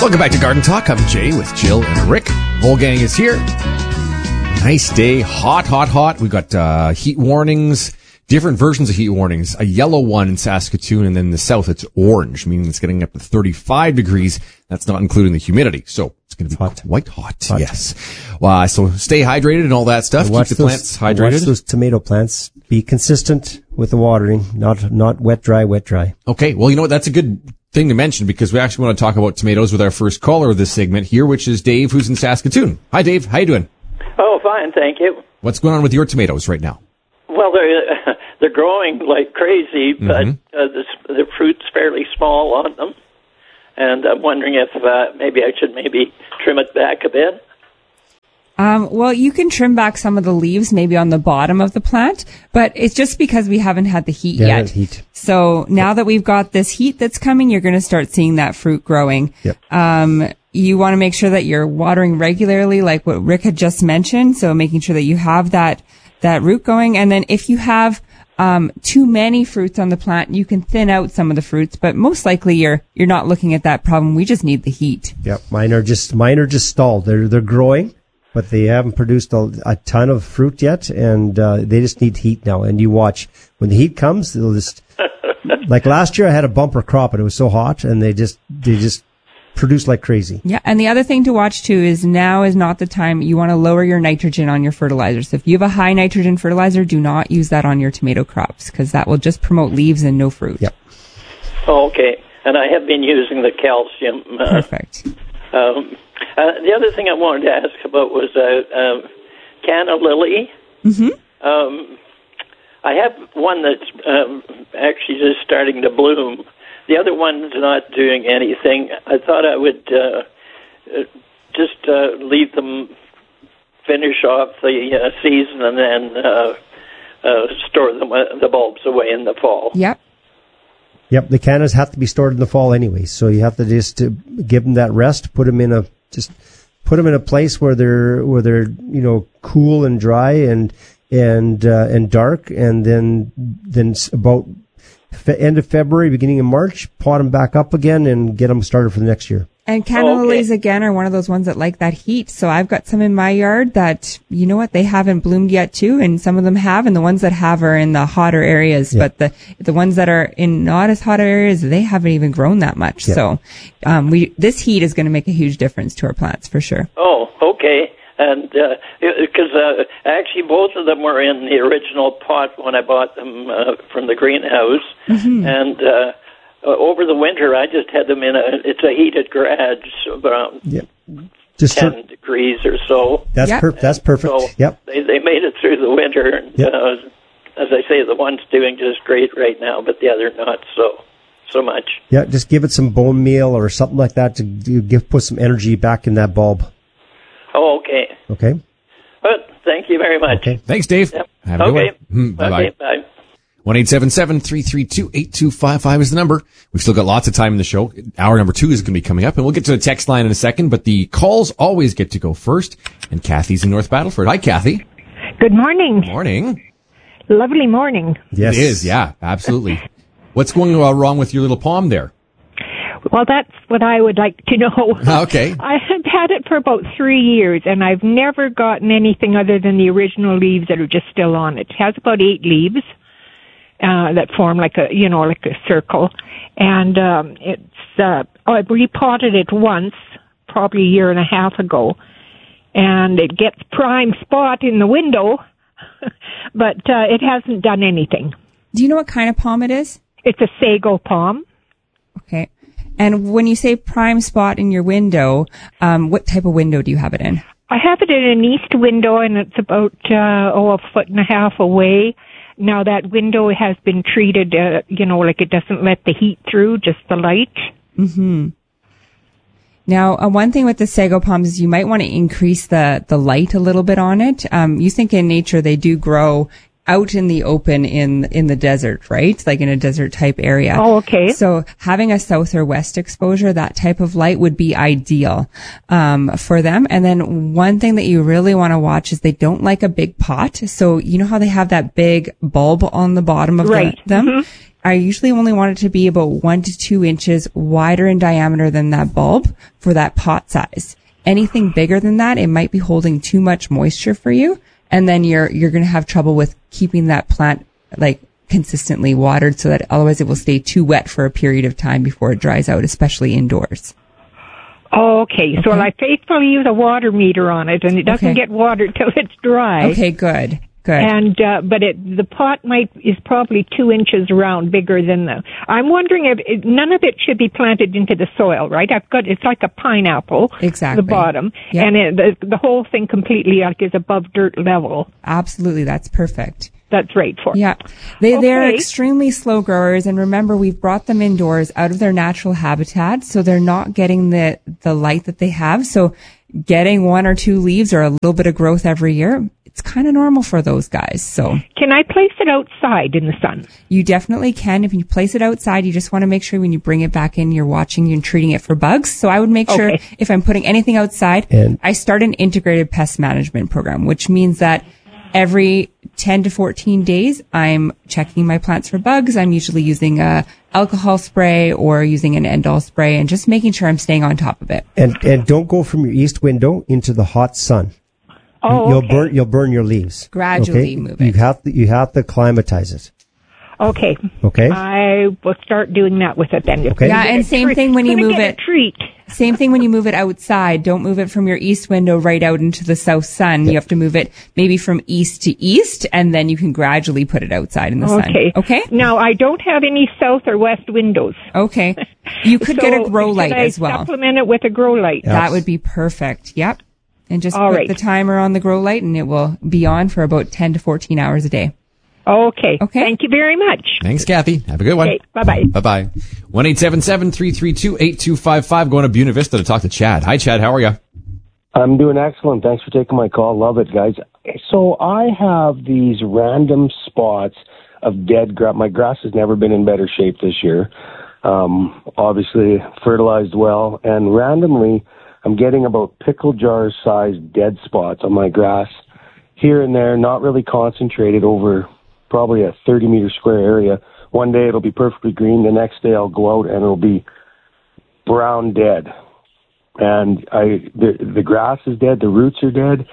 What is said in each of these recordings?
Welcome back to Garden Talk. I'm Jay with Jill and Rick. The whole gang is here. Nice day. Hot, hot, hot. We've got heat warnings, different versions of heat warnings. A yellow one in Saskatoon, and then in the south it's orange, meaning it's getting up to 35 degrees. That's not including the humidity. So it's going to be quite hot. Yes. So stay hydrated and all that stuff. Keep the plants hydrated. Watch those tomato plants. Be consistent with the watering, not wet, dry, wet, dry. Okay. Well, you know what? That's a good thing to mention because we actually want to talk about tomatoes with our first caller of this segment here, which is Dave, who's in Saskatoon. Hi, Dave. How you doing? Oh, fine, thank you. What's going on with your tomatoes right now? Well, they're growing like crazy, but the fruit's fairly small on them, and I'm wondering if maybe I should trim it back a bit. Well, you can trim back some of the leaves maybe on the bottom of the plant, but it's just because we haven't had the heat yet. So now that we've got this heat that's coming, you're going to start seeing that fruit growing. Yep. You want to make sure that you're watering regularly, like what Rick had just mentioned. So making sure that you have that root going. And then if you have too many fruits on the plant, you can thin out some of the fruits, but most likely you're not looking at that problem. We just need the heat. Yep. Mine are just stalled. They're growing, but they haven't produced a ton of fruit yet, and they just need heat now. And you watch when the heat comes, they'll just like last year I had a bumper crop and it was so hot, and they just produce like crazy. Yeah, and the other thing to watch too is now is not the time. You want to lower your nitrogen on your fertilizers. If you have a high nitrogen fertilizer, do not use that on your tomato crops because that will just promote leaves and no fruit. Yep. Oh, okay. And I have been using the calcium. Perfect. The other thing I wanted to ask about was canna lily. Mm-hmm. I have one that's actually just starting to bloom. The other one's not doing anything. I thought I would just leave them finish off the season and then store the bulbs away in the fall. Yep. Yep. The cannas have to be stored in the fall anyway, so you have to just give them that rest. Put them in a place where they're cool and dry and dark, and then about end of February, beginning of March, pot them back up again and get them started for the next year. And canna lilies, again, are one of those ones that like that heat. So I've got some in my yard that, you know what, they haven't bloomed yet too, and some of them have, and the ones that have are in the hotter areas. Yeah. But the ones that are in not as hot areas, they haven't even grown that much. Yeah. So this heat is going to make a huge difference to our plants for sure. Oh, okay. And because actually both of them were in the original pot when I bought them from the greenhouse, and over the winter I just had them it's a heated garage, so around 10 degrees or so. That's that's perfect. So they made it through the winter, and as I say, the one's doing just great right now, but the other not so much. Yeah, just give it some bone meal or something like that to put some energy back in that bulb. Oh, okay. Okay. Well, thank you very much. Okay. Thanks, Dave. Yep. Have a good one. Bye-bye. Okay, bye. 1-877-332-8255 is the number. We've still got lots of time in the show. Hour number 2 is going to be coming up, and we'll get to the text line in a second, but the calls always get to go first. And Kathy's in North Battleford. Hi, Kathy. Good morning. Morning. Lovely morning. Yes. It is, yeah, absolutely. What's going wrong with your little palm there? Well, that's what I would like to know. Okay. I have had it for about 3 years, and I've never gotten anything other than the original leaves that are just still on it. It has about 8 leaves that form like a circle. And I repotted it once, probably a year and a half ago, and it gets prime spot in the window, but it hasn't done anything. Do you know what kind of palm it is? It's a sago palm. Okay. And when you say prime spot in your window, what type of window do you have it in? I have it in an east window, and it's about, 1.5 feet away. Now that window has been treated, like it doesn't let the heat through, just the light. Mm-hmm. Now, one thing with the sago palms is you might want to increase the light a little bit on it. You think in nature they do grow out in the open in the desert, right? Like in a desert type area. Oh, okay. So having a south or west exposure, that type of light would be ideal, for them. And then one thing that you really want to watch is they don't like a big pot. So you know how they have that big bulb on the bottom of them? Mm-hmm. I usually only want it to be about 1 to 2 inches wider in diameter than that bulb for that pot size. Anything bigger than that, it might be holding too much moisture for you. And then you're going to have trouble with keeping that plant like consistently watered, so that otherwise it will stay too wet for a period of time before it dries out, especially indoors. Okay, so I faithfully use a water meter on it, and it doesn't get watered till it's dry. Okay, good. And but the pot is probably 2 inches around, bigger than the. I'm wondering if none of it should be planted into the soil, right? It's like a pineapple, exactly. The bottom, and the whole thing completely is above dirt level. Absolutely, that's perfect. That's right for. Yeah. They're extremely slow growers, and remember, we've brought them indoors out of their natural habitat, so they're not getting the light that they have. So getting 1 or 2 leaves or a little bit of growth every year, it's kind of normal for those guys. So can I place it outside in the sun? You definitely can. If you place it outside, you just want to make sure when you bring it back in, you're watching and treating it for bugs. So I would make sure if I'm putting anything outside, I start an integrated pest management program, which means that every 10 to 14 days, I'm checking my plants for bugs. I'm usually using a alcohol spray or using an Endol spray and just making sure I'm staying on top of it. And don't go from your east window into the hot sun. Oh, You'll burn your leaves. Gradually move it. You have to climatize it. Okay. I will start doing that with it then. Okay. Yeah, and same thing when you move it. Treat. Same thing when you move it outside. Don't move it from your east window right out into the south sun. You have to move it maybe from east to east, and then you can gradually put it outside in the sun. Okay? Now, I don't have any south or west windows. Okay. You could get a grow light as well. Supplement it with a grow light. That would be perfect. Yep. And just put the timer on the grow light, and it will be on for about 10 to 14 hours a day. Okay. Thank you very much. Thanks, Kathy. Have a good one. Okay. Bye-bye. Bye-bye. 1-877-332-8255. Going to Buena Vista to talk to Chad. Hi, Chad. How are you? I'm doing excellent. Thanks for taking my call. Love it, guys. So I have these random spots of dead grass. My grass has never been in better shape this year. Obviously fertilized well, and randomly I'm getting about pickle jar sized dead spots on my grass here and there, not really concentrated over probably a 30-meter square area. One day it'll be perfectly green. The next day I'll go out and it'll be brown dead. And the grass is dead, the roots are dead,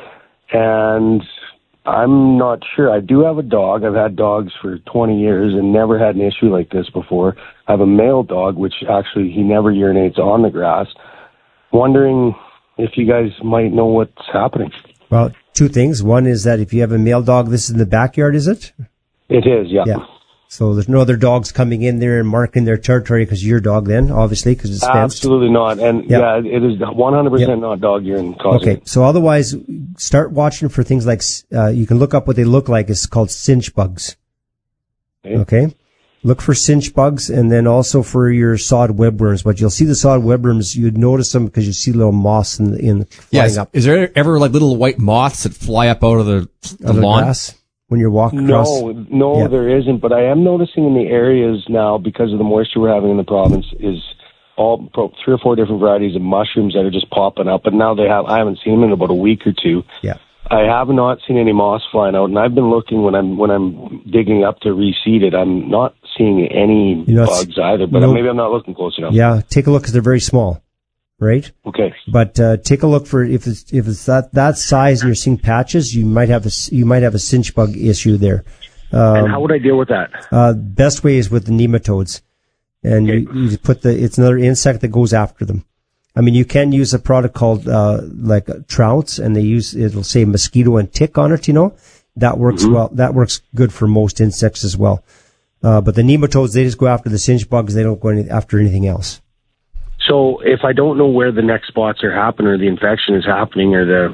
and I'm not sure. I do have a dog. I've had dogs for 20 years and never had an issue like this before. I have a male dog, which actually he never urinates on the grass. Wondering if you guys might know what's happening. Well, 2 things. One is that if you have a male dog, this is in the backyard, is it? It is, yeah. So there's no other dogs coming in there and marking their territory because you're your dog then, obviously, because it's fenced. Absolutely not. And it is 100% not dog urine causing. Okay, so otherwise, start watching for things like, you can look up what they look like. It's called cinch bugs. Okay? Look for cinch bugs, and then also for your sod webworms. But you'll see the sod webworms, you'd notice them because you see little moths in flying up. Is there ever like little white moths that fly up out of the lawn? Grass when you're walking across? No, there isn't. But I am noticing in the areas now, because of the moisture we're having in the province, is all 3 or 4 different varieties of mushrooms that are just popping up. But now I haven't seen them in about a week or 2. Yeah. I have not seen any moss flying out, and I've been looking when I'm digging up to reseed it. I'm not seeing any bugs either, but maybe I'm not looking close enough. Yeah, take a look because they're very small, right? Okay. But take a look for if it's that size and you're seeing patches, you might have a cinch bug issue there. And how would I deal with that? Best way is with the nematodes, and you put it's another insect that goes after them. I mean, you can use a product called, like Trounce, and it'll say mosquito and tick on it, That works well. That works good for most insects as well. But the nematodes, they just go after the cinch bugs. They don't go after anything else. So if I don't know where the next spots are happening or the infection is happening is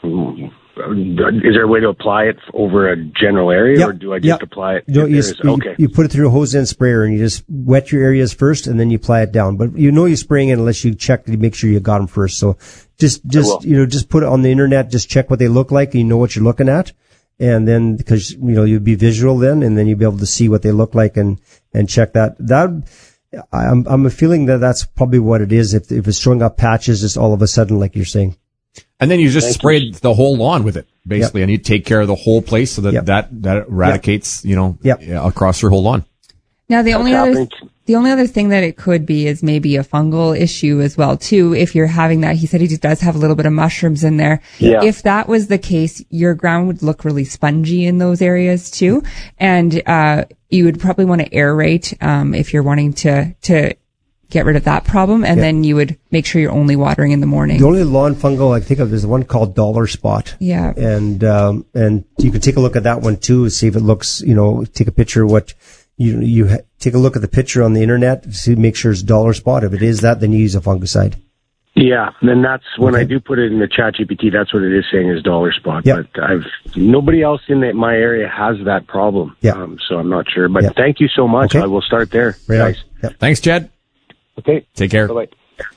there a way to apply it over a general area or do I just apply it? No, you put it through a hose end sprayer and you just wet your areas first and then you apply it down. But you're spraying it unless you check to make sure you got them first. So just put it on the internet, just check what they look like and you know what you're looking at. And then, because, you'd be visual then and then you'd be able to see what they look like and check that. I'm a feeling that that's probably what it is. If it's showing up patches, just all of a sudden, like you're saying. And then you just sprayed the whole lawn with it, basically, and you take care of the whole place so that eradicates, across your whole lawn. Now, the only other thing that it could be is maybe a fungal issue as well, too. If you're having that, he said he does have a little bit of mushrooms in there. Yeah. If that was the case, your ground would look really spongy in those areas too. And, you would probably want to aerate, if you're wanting to get rid of that problem. And then you would make sure you're only watering in the morning. The only lawn fungal I think of is the one called dollar spot. Yeah. And you can take a look at that one too, see if it looks, take a picture of what, take a look at the picture on the internet, see, make sure it's dollar spot. If it is that, then you use a fungicide. Yeah, then that's when I do put it in the ChatGPT. That's what it is saying is dollar spot. Yep. But nobody else in my area has that problem. Yeah. So I'm not sure. But thank you so much. Okay. I will start there, Right guys. Yep. Thanks, Jed. Okay. Take care. Bye-bye.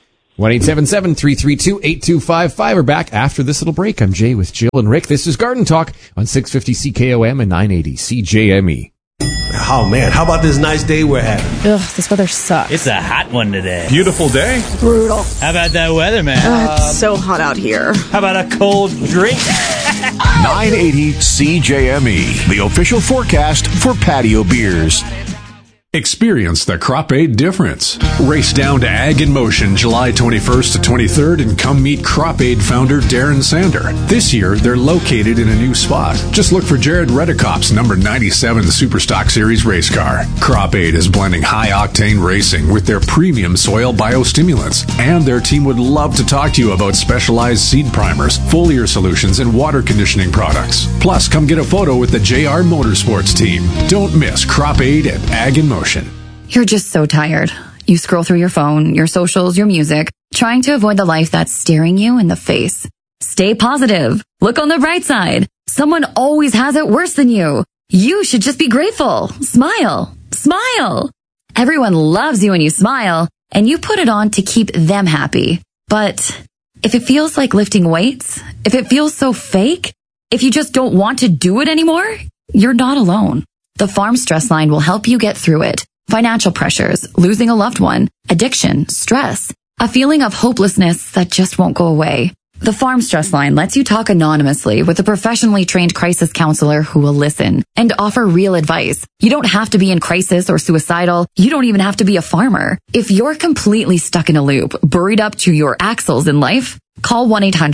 1-877-332-8255. We're back after this little break. I'm Jay with Jill and Rick. This is Garden Talk on 650 CKOM and 980 CJME. Oh, man, how about this nice day we're having? Ugh, this weather sucks. It's a hot one today. Beautiful day. Brutal. How about that weather, man? It's so hot out here. How about a cold drink? 980 CJME, the official forecast for patio beers. Experience the Crop Aid difference. Race down to Ag in Motion July 21st to 23rd and come meet Crop Aid founder Darren Sander. This year, they're located in a new spot. Just look for Jared Redekop's number 97 Superstock Series race car. Crop Aid is blending high-octane racing with their premium soil biostimulants. And their team would love to talk to you about specialized seed primers, foliar solutions, and water conditioning products. Plus, come get a photo with the JR Motorsports team. Don't miss Crop Aid at Ag in Motion. You're just so tired. You scroll through your phone, your socials, your music, trying to avoid the life that's staring you in the face. Stay positive. Look on the bright side. Someone always has it worse than you. You should just be grateful. Smile. Smile. Everyone loves you when you smile, and you put it on to keep them happy. But if it feels like lifting weights, if it feels so fake, if you just don't want to do it anymore, you're not alone. The Farm Stress Line will help you get through it. Financial pressures, losing a loved one, addiction, stress, a feeling of hopelessness that just won't go away. The Farm Stress Line lets you talk anonymously with a professionally trained crisis counselor who will listen and offer real advice. You don't have to be in crisis or suicidal. You don't even have to be a farmer. If you're completely stuck in a loop, buried up to your axles in life, call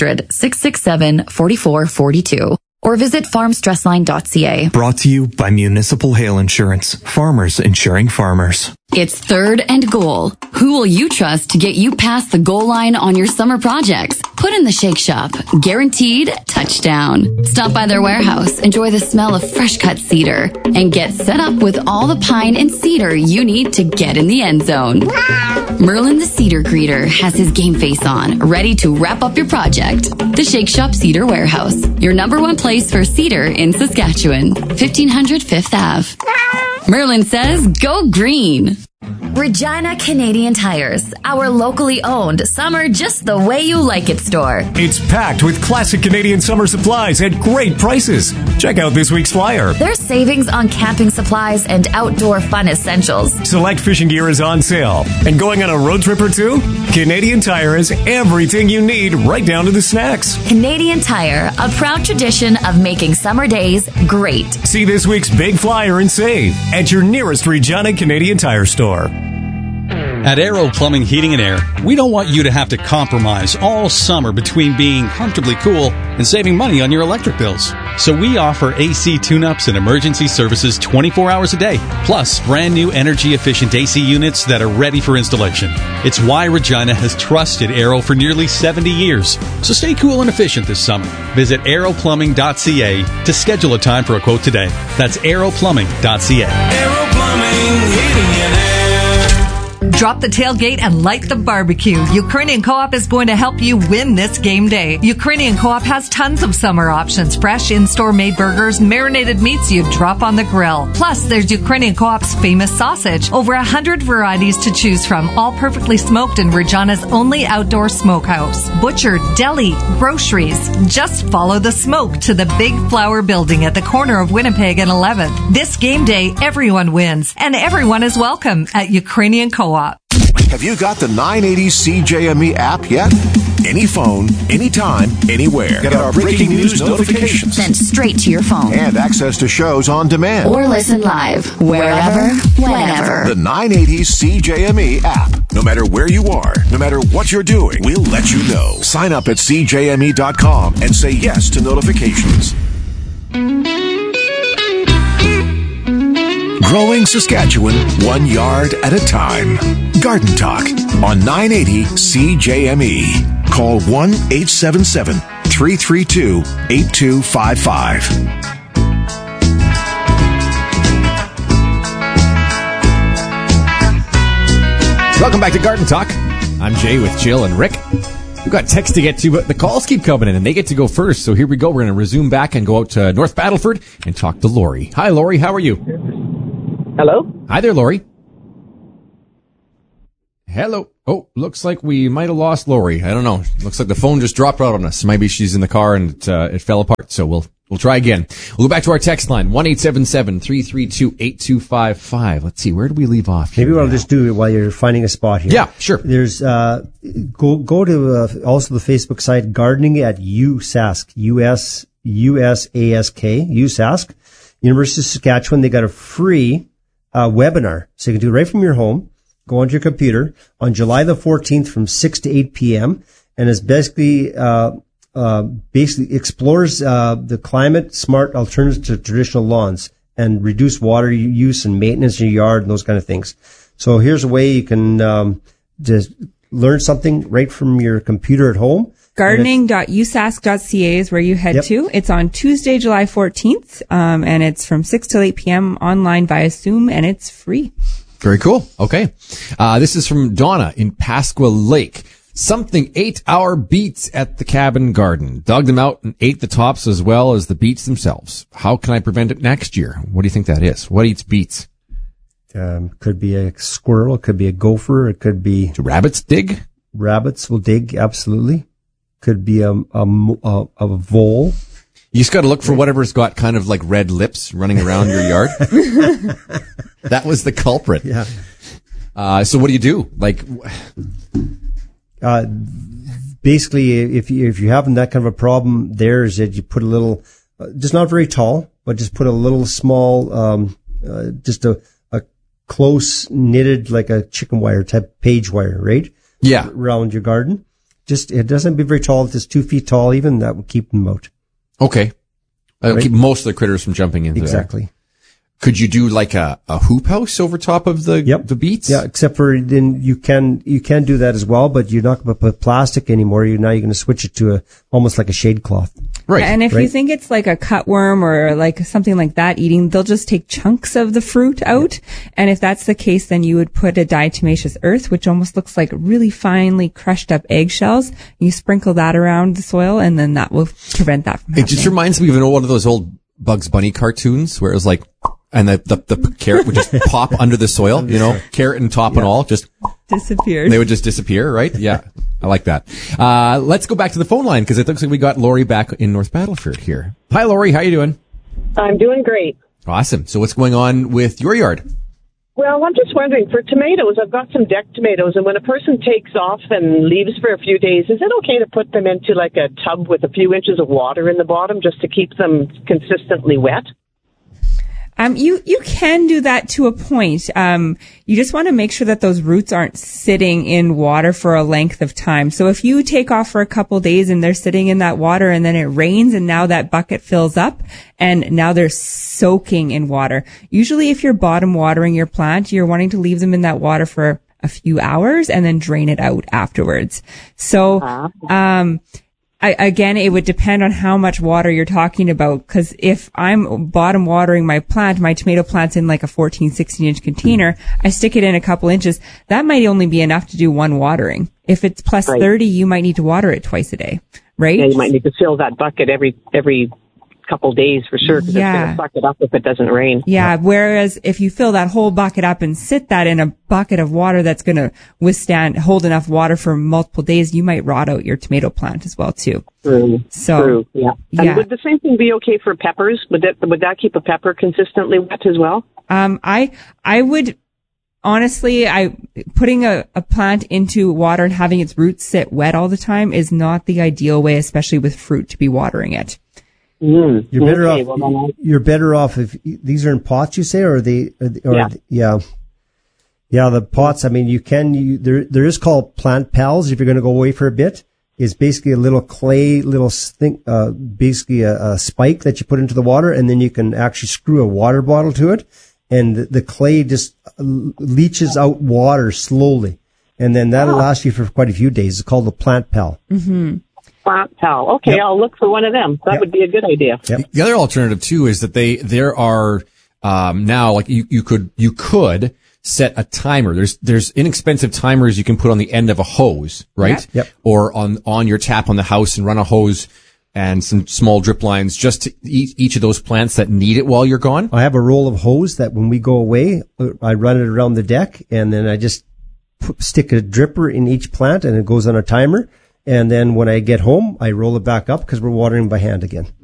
1-800-667-4442. Or visit farmstressline.ca. Brought to you by Municipal Hail Insurance. Farmers insuring farmers. It's 3rd and Goal. Who will you trust to get you past the goal line on your summer projects? Put in the Shake Shop. Guaranteed touchdown. Stop by their warehouse, enjoy the smell of fresh cut cedar, and get set up with all the pine and cedar you need to get in the end zone. Merlin the Cedar Greeter has his game face on, ready to wrap up your project. The Shake Shop Cedar Warehouse, your number one place for cedar in Saskatchewan. 1500 5th Ave. Merlin says, go green. Regina Canadian Tires, our locally owned summer just the way you like it store. It's packed with classic Canadian summer supplies at great prices. Check out this week's flyer. There's savings on camping supplies and outdoor fun essentials. Select fishing gear is on sale. And going on a road trip or two? Canadian Tire has everything you need, right down to the snacks. Canadian Tire, a proud tradition of making summer days great. See this week's big flyer and save at your nearest Regina Canadian Tire store. At Aero Plumbing, Heating and Air, we don't want you to have to compromise all summer between being comfortably cool and saving money on your electric bills. So we offer AC tune-ups and emergency services 24 hours a day, plus brand new energy-efficient AC units that are ready for installation. It's why Regina has trusted Aero for nearly 70 years. So stay cool and efficient this summer. Visit aeroplumbing.ca to schedule a time for a quote today. That's aeroplumbing.ca. Aero Plumbing, Heating and Air. Drop the tailgate and light the barbecue. Ukrainian Co-op is going to help you win this game day. Ukrainian Co-op has tons of summer options. Fresh in-store made burgers, marinated meats you drop on the grill. Plus, there's Ukrainian Co-op's famous sausage. Over 100 varieties to choose from, all perfectly smoked in Regina's only outdoor smokehouse. Butcher, deli, groceries. Just follow the smoke to the Big Flower Building at the corner of Winnipeg and 11th. This game day, everyone wins, and everyone is welcome at Ukrainian Co-op. Have you got the 980 CJME app yet? any phone, anytime, anywhere. Get our breaking news notifications. Sent straight to your phone. And access to shows on demand. Or listen live, wherever, whenever. The 980 CJME app. No matter where you are, no matter what you're doing, we'll let you know. Sign up at CJME.com and say yes to notifications. Growing Saskatchewan 1 yard at a time. Garden Talk on 980 CJME. Call 1-877-332-8255. Welcome back to Garden Talk. I'm Jay with Jill and Rick. We've got text to get to, but the calls keep coming in, and they get to go first. So here we go. We're going to resume back and go out to North Battleford and talk to Lori. Hi, Lori. How are you? Hello? Hi there, Lori. Hello. Oh, looks like we might have lost Lori. I don't know. Looks like the phone just dropped out on us. Maybe she's in the car and it fell apart. So we'll try again. We'll go back to our text line, 1-877-332-8255. Let's see. Where did we leave off? Maybe what I'll just do while you're finding a spot here. Yeah, sure. There's, go to also the Facebook site, Gardening at USask, USASK, USask, University of Saskatchewan. They got a free webinar. So you can do it right from your home. Go onto your computer on July the 14th from 6 to 8 p.m. And it's basically explores the climate smart alternatives to traditional lawns and reduce water use and maintenance in your yard and those kind of things. So here's a way you can just learn something right from your computer at home. Gardening.usask.ca is where you head to. It's on Tuesday, July 14th, and it's from 6 till 8 p.m. online via Zoom, and it's free. Very cool. Okay. This is from Donna in Pasqua Lake. Something ate our beets at the cabin garden. Dug them out and ate the tops as well as the beets themselves. How can I prevent it next year? What do you think that is? What eats beets? Could be a squirrel. It could be a gopher. It could be... Do rabbits dig? Rabbits will dig, absolutely. Could be a vole. You just got to look for whatever's got kind of like red lips running around your yard. That was the culprit. Yeah. So what do you do? Like, basically, if you're having that kind of a problem, there is that you put a little, just not very tall, but just put a little small, just a close knitted, like a chicken wire type page wire, right? Yeah. Around your garden. Just, it doesn't be very tall. If it's 2 feet tall, even that will keep them out. Okay. That'll keep most of the critters from jumping into exactly. there. Could you do like a hoop house over top of the beets? Yeah, except for then you can do that as well, but you're not going to put plastic anymore. Now you're going to switch it to almost like a shade cloth. Right. And if you think it's like a cutworm or like something like that eating, they'll just take chunks of the fruit out. And if that's the case, then you would put a diatomaceous earth, which almost looks like really finely crushed up eggshells. You sprinkle that around the soil, and then that will prevent that from happening. It just reminds me of one of those old Bugs Bunny cartoons where it was like, and the carrot would just pop under the soil, carrot and top and all just disappeared. They would just disappear, right? Yeah. I like that. Let's go back to the phone line because it looks like we got Lori back in North Battleford here. Hi, Lori. How you doing? I'm doing great. Awesome. So what's going on with your yard? Well, I'm just wondering, for tomatoes, I've got some deck tomatoes, and when a person takes off and leaves for a few days, is it okay to put them into like a tub with a few inches of water in the bottom just to keep them consistently wet? You can do that to a point. You just want to make sure that those roots aren't sitting in water for a length of time. So if you take off for a couple days and they're sitting in that water and then it rains and now that bucket fills up and now they're soaking in water. Usually if you're bottom watering your plant, you're wanting to leave them in that water for a few hours and then drain it out afterwards. So, again, it would depend on how much water you're talking about. Cause if I'm bottom watering my plant, my tomato plant's in like a 14, 16 inch container, I stick it in a couple inches. That might only be enough to do one watering. If it's plus 30, you might need to water it twice a day, right? Yeah, you might need to fill that bucket every couple days for sure, because it's going to suck it up if it doesn't rain. Yeah, whereas if you fill that whole bucket up and sit that in a bucket of water that's going to hold enough water for multiple days, you might rot out your tomato plant as well too. True. Yeah. And would the same thing be okay for peppers? Would that keep a pepper consistently wet as well? I would honestly, putting a plant into water and having its roots sit wet all the time is not the ideal way, especially with fruit, to be watering it. You're better off. You're better off if these are in pots, you say, or yeah, the pots. I mean, there is called Plant Pals. If you're going to go away for a bit, is basically a little clay, basically a spike that you put into the water, and then you can actually screw a water bottle to it, and the clay just leaches out water slowly, and then that'll last you for quite a few days. It's called the Plant Pal. Mm-hmm. Plant Pal. Okay, I'll look for one of them. That would be a good idea. The other alternative too is that there are now, like you could set a timer. There's inexpensive timers you can put on the end of a hose, right? Yep. Or on your tap on the house, and run a hose and some small drip lines just to each of those plants that need it while you're gone. I have a roll of hose that when we go away, I run it around the deck, and then I just stick a dripper in each plant, and it goes on a timer. And then when I get home, I roll it back up because we're watering by hand again.